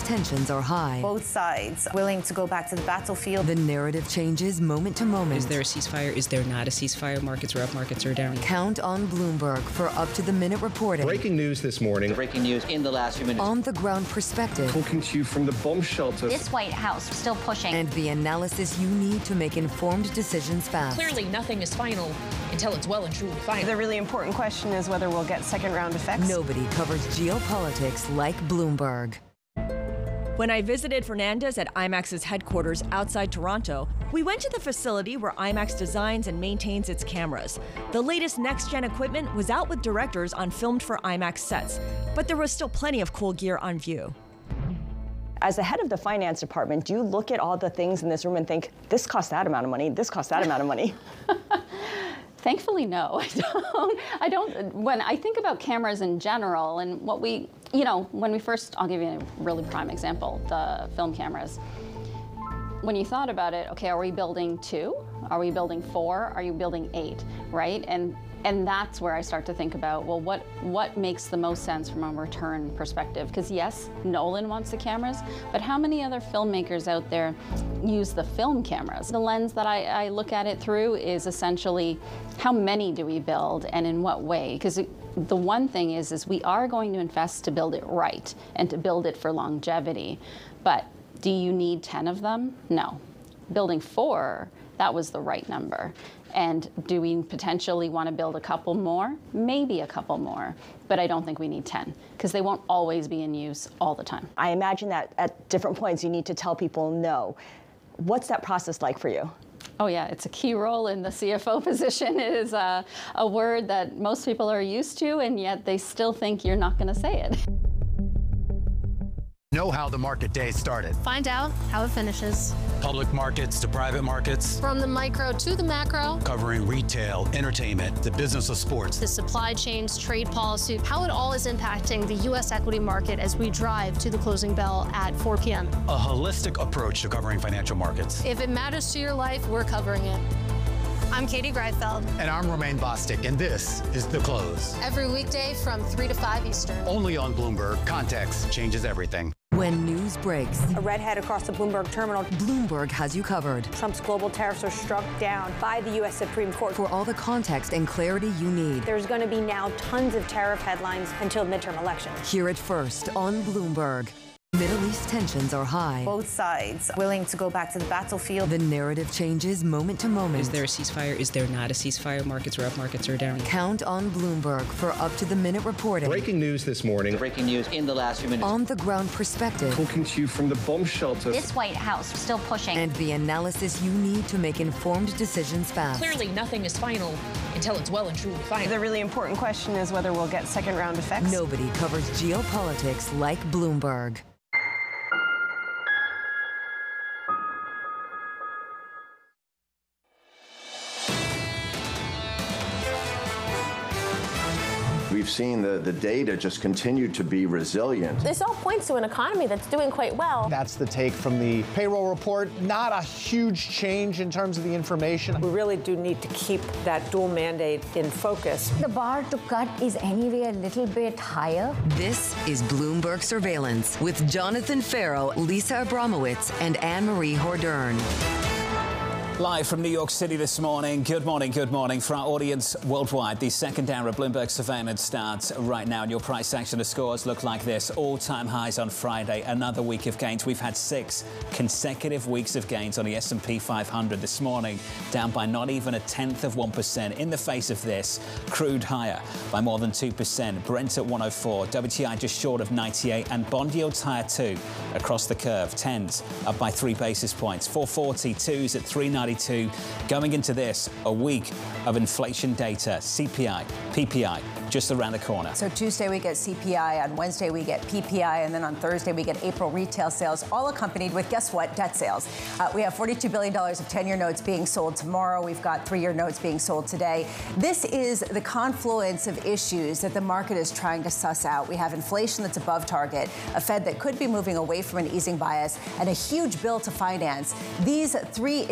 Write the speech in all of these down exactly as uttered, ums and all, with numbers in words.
East, tensions are high. Both sides willing to go back to the battlefield. The narrative changes moment to moment. Is there a ceasefire? Is there not a ceasefire? Markets are up, markets are down. Count on Bloomberg for up-to-the-minute reporting. Breaking news this morning. Breaking news in the last few minutes. On-the-ground perspective. Talking to you from the bomb shelter. This White House still pushing. And the analysis you need to make informed decisions fast. Clearly, nothing is final until it's well and truly final. The really important question is whether we'll get second-round effects. Nobody covers geopolitics like Bloomberg. When I visited Fernandez at IMAX's headquarters outside Toronto, we went to the facility where IMAX designs and maintains its cameras. The latest next-gen equipment was out with directors on filmed for IMAX sets, but there was still plenty of cool gear on view. As the head of the finance department, do you look at all the things in this room and think, this costs that amount of money, this costs that amount of money? Thankfully, no. I don't, I don't. When I think about cameras in general and what we, you know, when we first, I'll give you a really prime example, the film cameras. When you thought about it, okay, are we building two? Are we building four? Are you building eight, right? And and that's where I start to think about, well, what what makes the most sense from a return perspective? Because yes, Nolan wants the cameras, but how many other filmmakers out there use the film cameras? The lens that I, I look at it through is essentially, how many do we build and in what way? Because the one thing is, is we are going to invest to build it right and to build it for longevity. But do you need ten of them? No. Building four, that was the right number. And do we potentially want to build a couple more? Maybe a couple more, but I don't think we need ten, because they won't always be in use all the time. I imagine that at different points you need to tell people no. What's that process like for you? Oh yeah, it's a key role in the C F O position. It is a, a word that most people are used to, and yet they still think you're not going to say it. Know how the market day started. Find out how it finishes. Public markets to private markets. From the micro to the macro. Covering retail, entertainment, the business of sports. The supply chains, trade policy, how it all is impacting the U S equity market as we drive to the closing bell at four p m A holistic approach to covering financial markets. If it matters to your life, we're covering it. I'm Katie Greifeld. And I'm Romaine Bostic, and this is The Close. Every weekday from three to five Eastern. Only on Bloomberg. Context changes everything. When news breaks, a redhead across the Bloomberg terminal. Bloomberg has you covered. Trump's global tariffs are struck down by the U S Supreme Court. For all the context and clarity you need. There's going to be now tons of tariff headlines until midterm elections. Hear it first on Bloomberg. Middle East tensions are high. Both sides willing to go back to the battlefield. The narrative changes moment to moment. Is there a ceasefire? Is there not a ceasefire? Markets are up, markets are down. Count on Bloomberg for up-to-the-minute reporting. Breaking news this morning. Breaking news in the last few minutes. On-the-ground perspective. Talking to you from the bomb shelter. This White House still pushing. And the analysis you need to make informed decisions fast. Clearly, nothing is final until it's well and truly final. The really important question is whether we'll get second-round effects. Nobody covers geopolitics like Bloomberg. We've seen the, the data just continue to be resilient. This all points to an economy that's doing quite well. That's the take from the payroll report. Not a huge change in terms of the information. We really do need to keep that dual mandate in focus. The bar to cut is anyway a little bit higher. This is Bloomberg Surveillance with Jonathan Farrow, Lisa Abramowitz, and Anne-Marie Hordern. Live from New York City this morning. Good morning, good morning. For our audience worldwide, the second hour of Bloomberg Surveillance starts right now. And your price action of scores look like this. All-time highs on Friday. Another week of gains. We've had six consecutive weeks of gains on the S and P five hundred this morning, down by not even a tenth of one percent. In the face of this, crude higher by more than two percent. Brent at one oh four. W T I just short of ninety-eight. And bond yields higher too across the curve. Tens up by three basis points. four forty. Twos at three ninety. Going into this, a week of inflation data, C P I, P P I, just around the corner. So Tuesday we get C P I, on Wednesday we get P P I, and then on Thursday we get April retail sales, all accompanied with, guess what, debt sales. Uh, we have forty-two billion dollars of ten-year notes being sold tomorrow. We've got three-year notes being sold today. This is the confluence of issues that the market is trying to suss out. We have inflation that's above target, a Fed that could be moving away from an easing bias, and a huge bill to finance. These three issues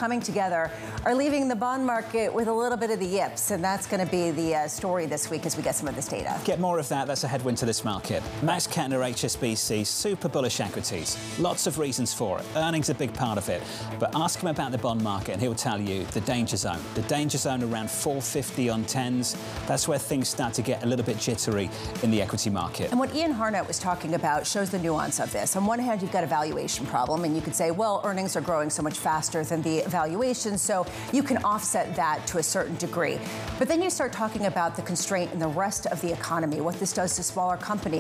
coming together are leaving the bond market with a little bit of the yips, and that's going to be the uh, story this week as we get some of this data. Get more of that. That's a headwind to this market. Max Kettner, H S B C, super bullish equities. Lots of reasons for it. Earnings a big part of it. But ask him about the bond market and he'll tell you the danger zone. The danger zone around four fifty on tens. That's where things start to get a little bit jittery in the equity market. And what Ian Harnett was talking about shows the nuance of this. On one hand, you've got a valuation problem, and you could say, well, earnings are growing so much faster than the valuation, so you can offset that to a certain degree. But then you start talking about the constraint in the rest of the economy, what this does to smaller companies.